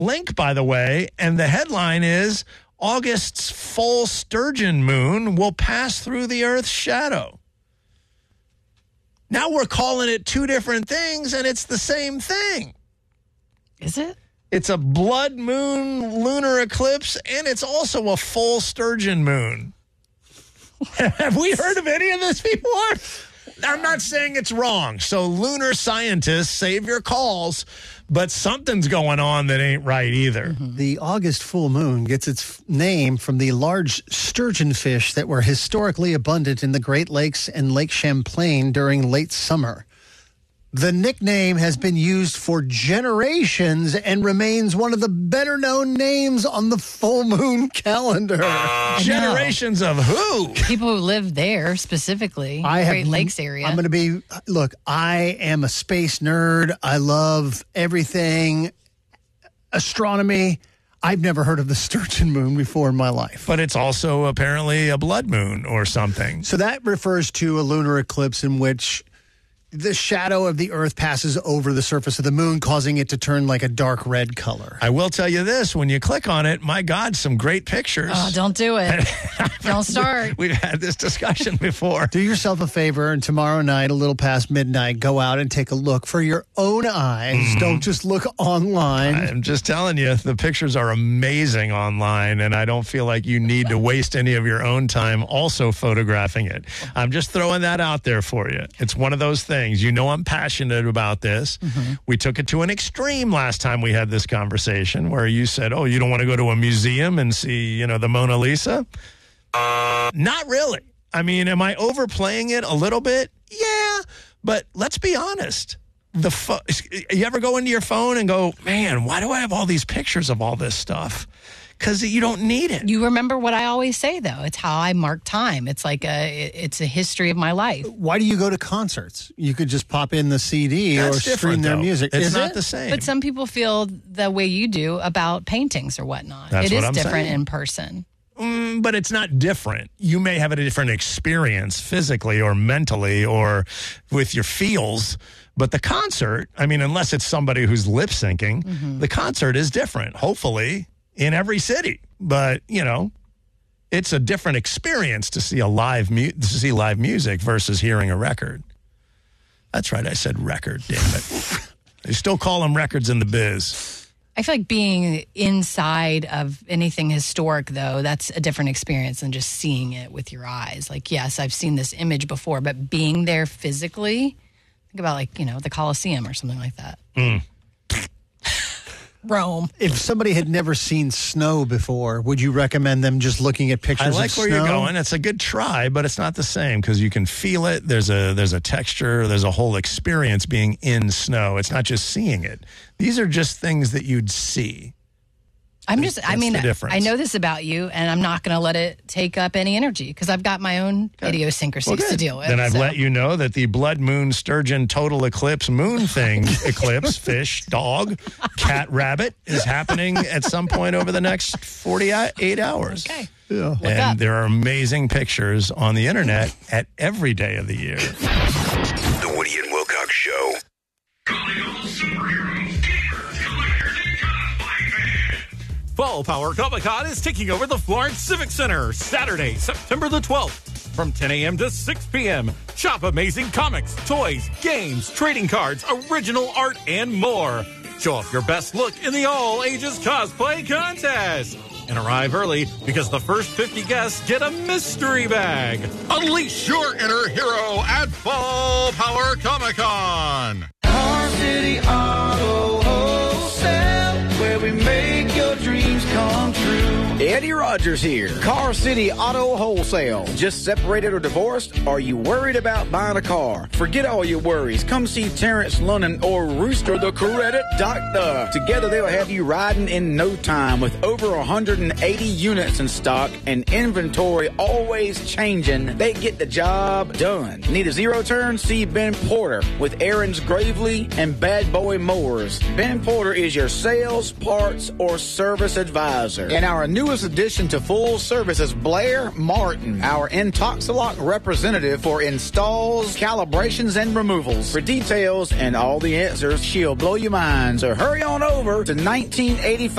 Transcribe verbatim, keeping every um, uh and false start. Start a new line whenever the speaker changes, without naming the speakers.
link, by the way, and the headline is, August's full sturgeon moon will pass through the Earth's shadow. Now we're calling it two different things, and it's the same thing.
Is it?
It's a blood moon lunar eclipse, and it's also a full sturgeon moon. Have we heard of any of this before? I'm not saying it's wrong. So lunar scientists, save your calls, but something's going on that ain't right either.
Mm-hmm. The August full moon gets its name from the large sturgeon fish that were historically abundant in the Great Lakes and Lake Champlain during late summer. The nickname has been used for generations and remains one of the better-known names on the full moon calendar.
Generations of who?
People who live there specifically,
I have,
Great Lakes area.
I'm going to be, look, I am a space nerd. I love everything. Astronomy. I've never heard of the sturgeon moon before in my life.
But it's also apparently a blood moon or something.
So that refers to a lunar eclipse in which the shadow of the Earth passes over the surface of the moon, causing it to turn like a dark red color.
I will tell you this, when you click on it, my God, some great pictures.
Oh, don't do it. Don't start.
We've had this discussion before.
Do yourself a favor, and tomorrow night, a little past midnight, go out and take a look for your own eyes. Mm-hmm. Don't just look online.
I'm just telling you, the pictures are amazing online, and I don't feel like you need to waste any of your own time also photographing it. I'm just throwing that out there for you. It's one of those things. You know I'm passionate about this. Mm-hmm. We took it to an extreme last time we had this conversation where you said, oh, you don't want to go to a museum and see, you know, the Mona Lisa? Uh, not really. I mean, am I overplaying it a little bit? Yeah, but let's be honest. The fo- you ever go into your phone and go, man, why do I have all these pictures of all this stuff? Because you don't need it.
You remember what I always say, though. It's how I mark time. It's like a, it's a history of my life.
Why do you go to concerts? You could just pop in the C D
That's
or stream their
though.
music.
It's
Is
not
it?
the same.
But some people feel the way you do about paintings or whatnot.
That's
it
what
is
I'm
different
saying.
in person.
Mm, but it's not different. You may have a different experience physically or mentally or with your feels. But the concert, I mean, unless it's somebody who's lip syncing, mm-hmm. the concert is different, hopefully, in every city. But, you know, it's a different experience to see a live mu- to see live music versus hearing a record. That's right. I said record, damn it. They still call them records in the biz.
I feel like being inside of anything historic, though, that's a different experience than just seeing it with your eyes. Like, yes, I've seen this image before, but being there physically, think about, like, you know, the Colosseum or something like that.
Mm.
Rome.
If somebody had never seen snow before, would you recommend them just looking at pictures of snow?
I like where you're going. It's a good try, but it's not the same because you can feel it. There's a there's a texture. There's a whole experience being in snow. It's not just seeing it. These are just things that you'd see.
I'm just,
That's
I mean,
the difference.
I know this about you, and I'm not going to let it take up any energy because I've got my own idiosyncrasies
well,
to deal with.
Then I've
so.
let you know that the blood moon sturgeon total eclipse moon thing, eclipse, fish, dog, cat, rabbit, is happening at some point over the next forty-eight hours.
Okay.
Yeah.
Look
and
up.
there are amazing pictures on the internet at every day of the year.
The Woody and Wilcox Show.
Fall Power Comic-Con is taking over the Florence Civic Center Saturday, September the twelfth from ten a.m. to six p.m. Shop amazing comics, toys, games, trading cards, original art, and more. Show off your best look in the All Ages Cosplay Contest. And arrive early because the first fifty guests get a mystery bag.
Unleash your inner hero at Fall Power Comic-Con.
Car City Auto Wholesale, where we make your dreams come true.
Eddie Rogers here. Car City Auto Wholesale. Just separated or divorced? Are you worried about buying a car? Forget all your worries. Come see Terrence Lunnan or Rooster the Credit Doctor. Together they'll have you riding in no time with over one hundred eighty units in stock and inventory always changing. They get the job done. Need a zero turn? See Ben Porter with Aaron's Gravely and Bad Boy Mowers. Ben Porter is your sales, parts, or service advisor. And our newest newest addition to full service is Blair Martin, our Intoxilock representative for installs, calibrations, and removals. For details and all the answers, she'll blow your mind. So hurry on over to nineteen eighty-five